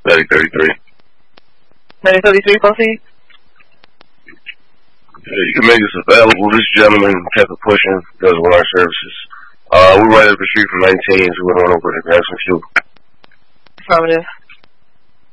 9033. 9033, proceed. Yeah, you can make us available. This gentleman kept pushing, does wire services. We're right up the street from 19, so we don't know where to grab some fuel. Affirmative.